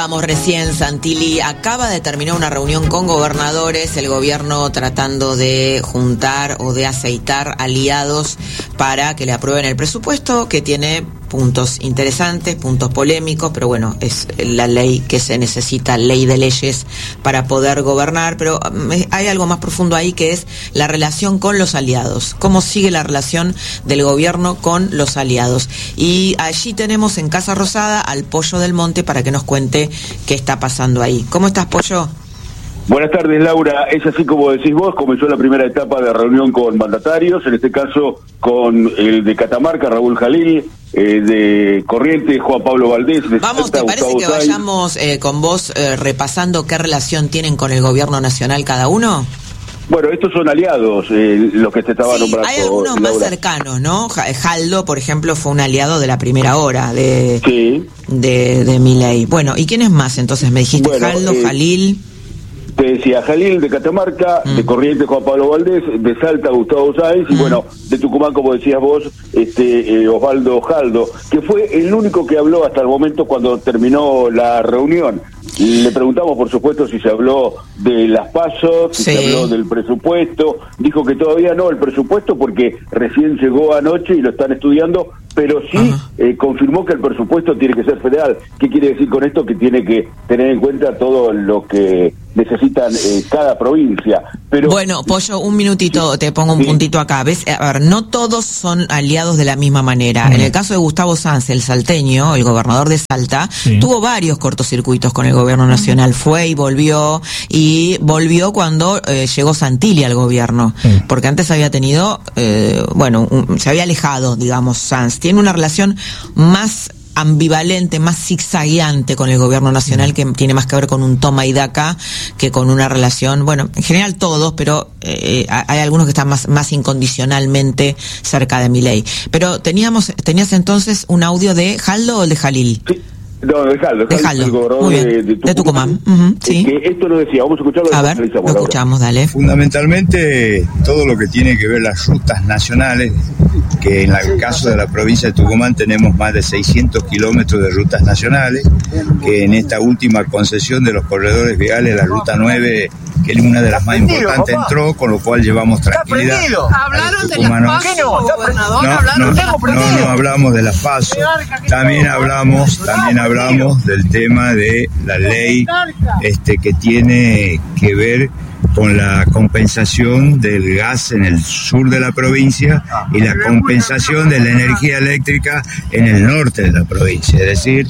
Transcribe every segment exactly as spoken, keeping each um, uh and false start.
contábamos recién, Santilli acaba de terminar una reunión con gobernadores, el gobierno tratando de juntar o de aceitar aliados para que le aprueben el presupuesto, que tiene puntos interesantes, puntos polémicos, pero bueno, es la ley que se necesita, ley de leyes para poder gobernar, pero hay algo más profundo ahí que es la relación con los aliados, cómo sigue la relación del gobierno con los aliados. Y allí tenemos en Casa Rosada al Pollo del Monte para que nos cuente qué está pasando ahí. ¿Cómo estás, Pollo? Buenas tardes, Laura. Es así como decís vos, comenzó la primera etapa de reunión con mandatarios, en este caso con el de Catamarca, Raúl Jalil, eh, de Corrientes, Juan Pablo Valdés. De Vamos, Salta, ¿te parece Gustavo que Sáenz. vayamos eh, con vos eh, repasando qué relación tienen con el gobierno nacional cada uno? Bueno, estos son aliados, eh, los que te estaba Sí, nombrando. hay algunos más Laura. cercanos, ¿no? Ja- Jaldo, por ejemplo, fue un aliado de la primera hora de, Sí. de, de Milei. Bueno, ¿y quiénes más entonces? Me dijiste Bueno, Jaldo, eh, Jalil. Te decía Jalil, de Catamarca, Mm. de Corrientes, Juan Pablo Valdés, de Salta, Gustavo Sáenz, y Mm. bueno, de Tucumán, como decías vos, este eh, Osvaldo Jaldo, que fue el único que habló hasta el momento cuando terminó la reunión. Le preguntamos, por supuesto, si se habló de las pasos, si Sí. se habló del presupuesto. Dijo que todavía no el presupuesto porque recién llegó anoche y lo están estudiando, pero sí eh, confirmó que el presupuesto tiene que ser federal. ¿Qué quiere decir con esto? Que tiene que tener en cuenta todo lo que necesitan eh, cada provincia. Pero Bueno, Pollo, un minutito, te pongo un Sí. puntito acá. ¿Ves? A ver, no todos son aliados de la misma manera. Mm. En el caso de Gustavo Sáenz, el salteño, el gobernador de Salta, Sí. tuvo varios cortocircuitos con el gobierno nacional. Fue y volvió, y volvió cuando eh, llegó Santilli al gobierno. Sí. Porque antes había tenido, eh, bueno, un- se había alejado, digamos, Sáenz. Tiene una relación más ambivalente, más zigzagueante con el gobierno nacional, que tiene más que ver con un toma y daca que con una relación, bueno, en general todos, pero eh, hay algunos que están más, más incondicionalmente cerca de Milei. Pero teníamos, tenías entonces un audio de Jaldo o de Jalil. sí, no, de Jaldo, De Jaldo, Jaldo, el gobernador muy bien, de, de de Tucumán. Tucumán, ujú, sí. Que esto nos decía, vamos a escucharlo y A después ver, analizamos, lo Laura. escuchamos, dale. Fundamentalmente todo lo que tiene que ver las rutas nacionales, que en el caso de la provincia de Tucumán tenemos más de seiscientos kilómetros de rutas nacionales, que en esta última concesión de los corredores viales, la ruta nueve, que es una de las más importantes, entró, con lo cual llevamos tranquilidad a los Hablaron de las tucumanos. pasos, gobernador, No, hablaron no, de las no, no hablamos de las pasos, también hablamos, también hablamos del tema de la ley este que tiene que ver con la compensación del gas en el sur de la provincia y la compensación de la energía eléctrica en el norte de la provincia. Es decir,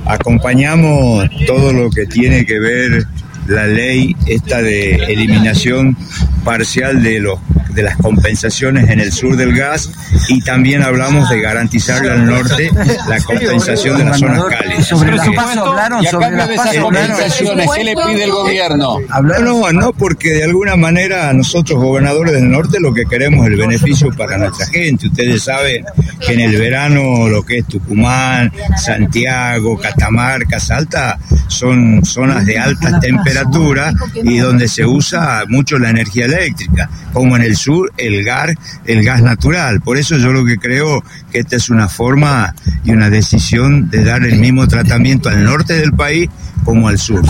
acompañamos todo lo que tiene que ver la ley esta de eliminación parcial de los de las compensaciones en el sur del gas, y también hablamos de garantizarle al norte la compensación de las zonas cálidas. Sobre las Así que- pasos hablaron, Y a sobre cambio las de pasos esas hablaron. compensaciones, ¿qué le pide el gobierno? No, no, porque de alguna manera nosotros gobernadores del norte lo que queremos es el beneficio para nuestra gente. Ustedes saben que en el verano lo que es Tucumán, Santiago, Catamarca, Salta, son zonas de altas temperaturas y donde se usa mucho la energía eléctrica, como en el sur el gas, el gas natural. Por eso yo lo que creo que esta es una forma y una decisión de dar el mismo tratamiento al norte del país como al sur.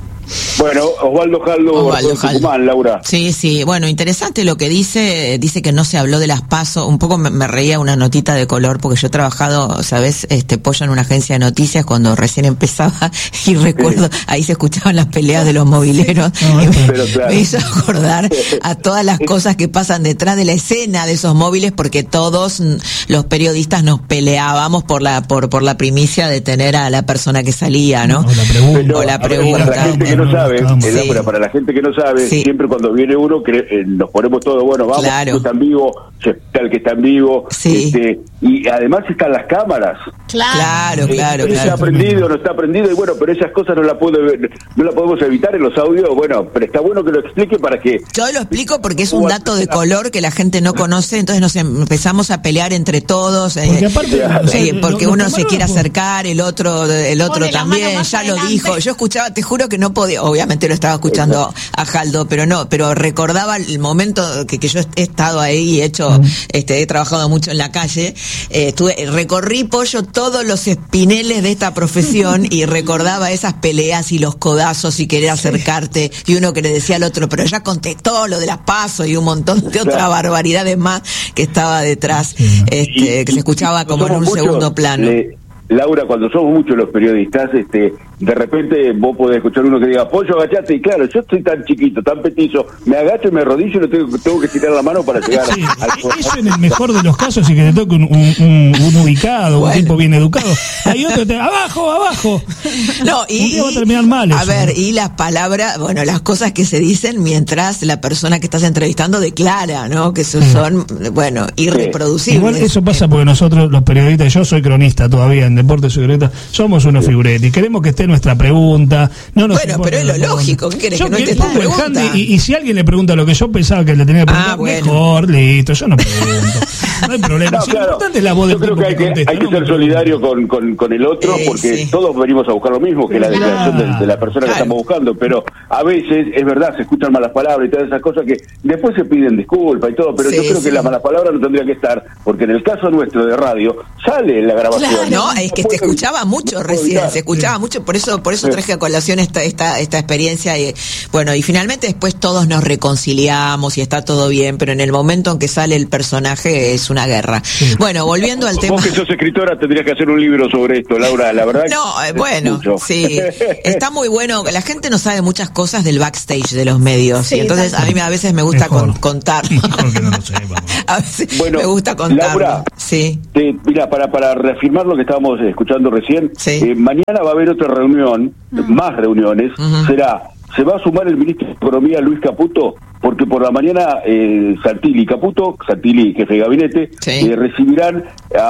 Bueno, Osvaldo Jaldo, Osvaldo de Jaldo. Tucumán, Laura. Sí, sí, bueno, interesante lo que dice, dice que no se habló de las PASO, un poco me, me reía una notita de color, porque yo he trabajado, ¿sabes?, este Pollo, en una agencia de noticias cuando recién empezaba, y recuerdo, ahí se escuchaban las peleas de los mobileros, y me, Pero claro. me hizo acordar a todas las cosas que pasan detrás de la escena de esos móviles, porque todos mm, los periodistas nos peleábamos por la, por, por la primicia de tener a la persona que salía, ¿no? O la pregunta. Pero, O la a ver, pregunta. para la gente que no sabe, Sí. eh, Laura, para la gente que no sabe, Sí. siempre cuando viene uno cre- eh, nos ponemos todos, bueno, vamos, Claro. que está en vivo, está el que está en vivo, Sí. este, y además están las cámaras. Claro, claro, Está claro. prendido, no está prendido, y bueno, pero esas cosas no la puedo, no la podemos evitar en los audios, bueno, pero está bueno que lo explique para que... Yo lo explico porque es un dato de color que la gente no conoce, entonces nos empezamos a pelear entre todos, eh, Porque aparte, o sea, eh, porque lo- uno los se quiere camarógrafos- acercar, el otro el otro Pone la también, mano más ya lo adelante. dijo. Yo escuchaba, te juro que no podía, obviamente lo estaba escuchando a Jaldo, pero no, pero recordaba el momento que, que yo he estado ahí y he hecho, este, he trabajado mucho en la calle, eh, tuve, recorrí, Pollo, todos los espineles de esta profesión y recordaba esas peleas y los codazos y querer acercarte y uno que le decía al otro, pero ya contestó lo de las pasos y un montón de otras barbaridades más que estaba detrás, este, que se escuchaba como en un segundo plano. Le... Laura, cuando somos muchos los periodistas, este, de repente vos podés escuchar uno que diga, Pollo, agachate, y claro, yo estoy tan chiquito, tan petizo, me agacho y me arrodillo y no tengo, tengo que tirar la mano para llegar sí, al... Eso en el mejor de los casos, y que te toque un, un, un, un ubicado, bueno. Un tipo bien educado. Hay otro que te abajo, abajo. No, y, un día va a terminar mal a eso. ver, y las palabras, bueno, las cosas que se dicen mientras la persona que estás entrevistando declara, ¿no? Que son, son bueno, irreproducibles. Igual eso pasa porque nosotros, los periodistas, yo soy cronista todavía, en deportes soy cronista, somos unos figuretes y queremos que esté nuestra pregunta. No nos bueno, pero es lo lógico. ¿Qué querés? Yo que no esté tu tu pregunta. Y, y si alguien le pregunta lo que yo pensaba que le tenía que preguntar, ah, bueno. Mejor, listo, yo no pregunto. No hay problema. No, si claro. Lo importante es la voz del yo creo tipo que hay que, que, contesta, hay que ¿no? ser solidario con, con, con el otro, eh, porque sí. Todos venimos a buscar lo mismo, que la declaración claro. de, de la persona claro. que estamos buscando, pero a veces, es verdad, se escuchan malas palabras y todas esas cosas que después se piden disculpas y todo, pero sí, yo creo sí. que las malas palabras no tendrían que estar, porque en el caso nuestro de radio, sale en la grabación. Claro, no, es que te escuchaba mucho recién, se escuchaba sí. mucho, por eso por eso sí. traje a colación esta, esta, esta experiencia y bueno, y finalmente después todos nos reconciliamos y está todo bien, pero en el momento en que sale el personaje es una guerra. Sí. Bueno, volviendo al tema... Vos que sos escritora tendrías que hacer un libro sobre esto, Laura, la verdad. No, eh, bueno, mucho. Sí, está muy bueno, la gente no sabe muchas cosas del backstage de los medios, sí, y entonces a mí a veces me gusta con, contar. Mejor que no lo sepa. A veces bueno, me gusta contar. Laura, sí. Te, mira, para, para reafirmar lo que estábamos escuchando recién, sí. eh, mañana va a haber otra reunión, uh-huh. más reuniones, uh-huh. será, se va a sumar el ministro de Economía Luis Caputo, porque por la mañana eh, Santilli y Caputo, Santilli jefe de gabinete, sí. eh, recibirán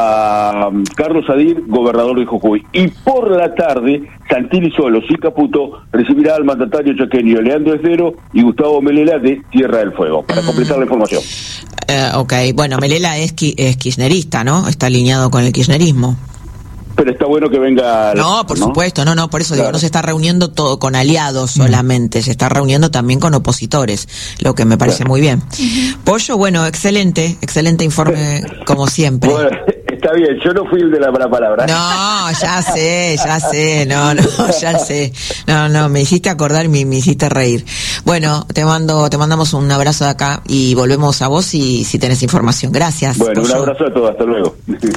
a um, Carlos Adir, gobernador de Jujuy, y por la tarde Santilli solos y Caputo recibirá al mandatario chaqueño Leandro Esdero y Gustavo Melela de Tierra del Fuego, para mm. completar la información. Uh, ok, bueno, Melela es, ki- es kirchnerista, ¿no? Está alineado con el kirchnerismo. Pero está bueno que venga... No, por ¿no? supuesto, no, no, por eso claro. digo, no se está reuniendo todo con aliados solamente, mm. se está reuniendo también con opositores, lo que me parece claro. muy bien. Uh-huh. Pollo, bueno, excelente, excelente informe como siempre. Bueno, está bien, yo no fui el de la mala palabra. No, ya sé, ya sé, no, no, ya sé. No, no, me hiciste acordar y me, me hiciste reír. Bueno, te mando, te mandamos un abrazo de acá y volvemos a vos si, si tenés información. Gracias. Bueno, Pollo. Un abrazo a todos, hasta luego.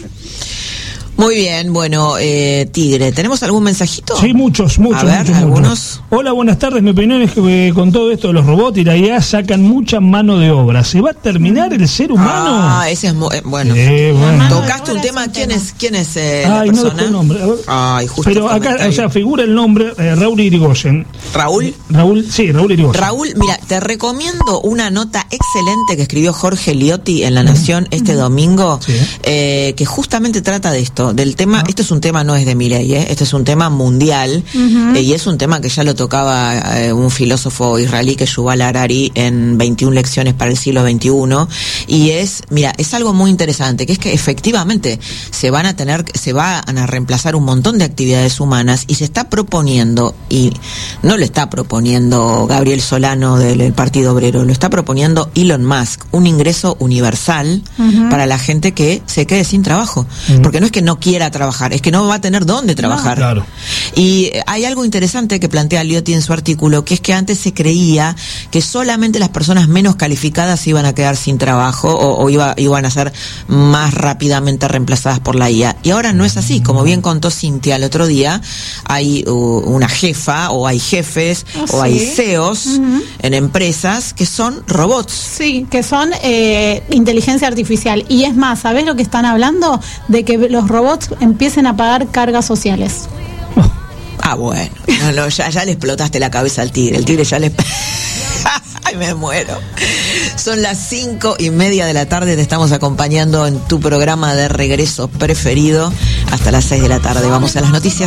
Muy bien, bueno, eh, Tigre, ¿tenemos algún mensajito? Sí, muchos, muchos. A ver, muchos, algunos. Muchos. Hola, buenas tardes. Mi opinión es que eh, con todo esto de los robots y la I A sacan mucha mano de obra. ¿Se va a terminar el ser humano? Ah, ese es muy, eh, bueno. Eh, bueno. Tocaste un tema. ¿Quién es, quién es eh, Ay, la persona? no dejó el nombre. Ay, justo. Pero acá, o sea, figura el nombre eh, Raúl Irigoyen. ¿Raúl? Raúl, sí, Raúl Irigoyen. Raúl, mira, te recomiendo una nota excelente que escribió Jorge Liotti en La Nación uh-huh. este domingo, sí. eh, que justamente trata de esto, del tema, uh-huh. esto es un tema, no es de Milei, ¿eh? Este es un tema mundial, uh-huh. eh, y es un tema que ya lo tocaba eh, un filósofo israelí, que es Yuval Harari, en veintiuna lecciones para el siglo veintiuno, y es, mira, es algo muy interesante, que es que efectivamente se van a tener, se van a reemplazar un montón de actividades humanas, y se está proponiendo, y no lo está proponiendo Gabriel Solano del, del Partido Obrero, lo está proponiendo Elon Musk, un ingreso universal uh-huh. para la gente que se quede sin trabajo, uh-huh. porque no es que no quiera trabajar, es que no va a tener dónde trabajar. No, claro. Y hay algo interesante que plantea Liotti en su artículo, que es que antes se creía que solamente las personas menos calificadas iban a quedar sin trabajo o, o iba, iban a ser más rápidamente reemplazadas por la I A. Y ahora no es así. Como bien contó Cintia el otro día, hay uh, una jefa o hay jefes oh, o sí. hay C E Os uh-huh. en empresas que son robots. Sí, que son eh, inteligencia artificial. Y es más, ¿sabés lo que están hablando? De que los robots empiecen a pagar cargas sociales. Ah, bueno, no, no, ya, ya le explotaste la cabeza al tigre, el tigre ya le... Ay, me muero. Son las cinco y media de la tarde, te estamos acompañando en tu programa de regreso preferido hasta las seis de la tarde. Vamos a las noticias.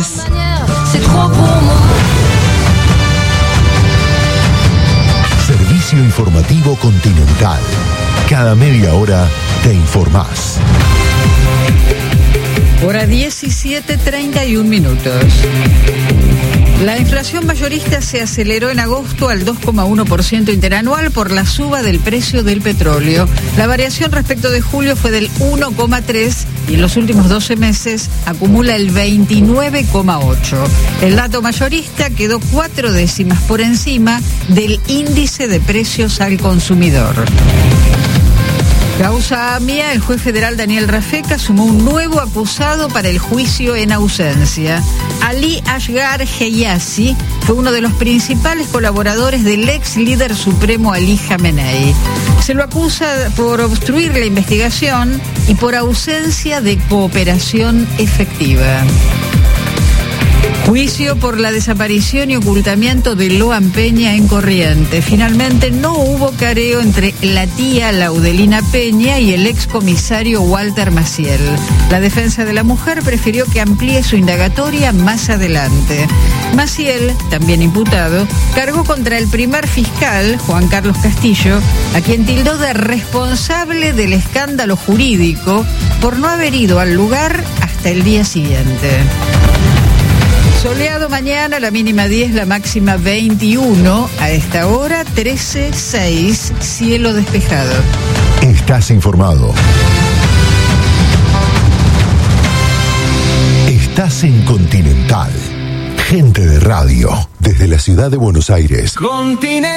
Servicio informativo Continental. Cada media hora te informás. Hora diecisiete treinta y un minutos. La inflación mayorista se aceleró en agosto al dos coma uno por ciento interanual por la suba del precio del petróleo. La variación respecto de julio fue del uno coma tres por ciento y en los últimos doce meses acumula el veintinueve coma ocho por ciento. El dato mayorista quedó cuatro décimas por encima del índice de precios al consumidor. Causa AMIA, el juez federal Daniel Rafeca sumó un nuevo acusado para el juicio en ausencia. Ali Asghar Heyasi fue uno de los principales colaboradores del ex líder supremo Ali Khamenei. Se lo acusa por obstruir la investigación y por ausencia de cooperación efectiva. Juicio por la desaparición y ocultamiento de Loan Peña en Corrientes. Finalmente no hubo careo entre la tía Laudelina Peña y el excomisario Walter Maciel. La defensa de la mujer prefirió que amplíe su indagatoria más adelante. Maciel, también imputado, cargó contra el primer fiscal, Juan Carlos Castillo, a quien tildó de responsable del escándalo jurídico por no haber ido al lugar hasta el día siguiente. Soleado mañana, la mínima diez, la máxima veintiuno. A esta hora, trece seis, cielo despejado. Estás informado. Estás en Continental. Gente de radio, desde la ciudad de Buenos Aires. Continental.